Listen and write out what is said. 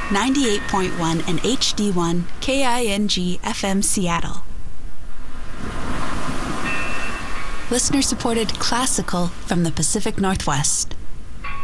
98.1 and HD1 KING FM Seattle. Listener-supported classical from the Pacific Northwest.